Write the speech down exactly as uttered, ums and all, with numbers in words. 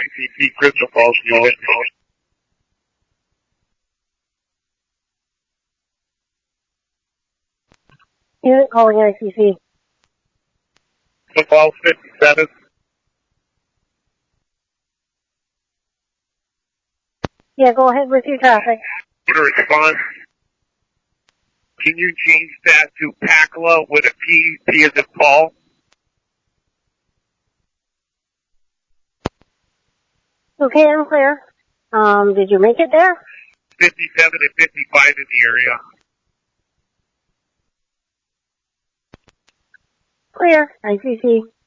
C C, Crystal Falls, Unit. Unit calling I C C. Crystal Falls, fifty-seven. Yeah, go ahead with your traffic. To respond. Can you change that to Pacla with a P, P as in Paul? Okay, I'm clear. Um, did you make it there? fifty-seven and fifty-five in the area. Clear. I C C.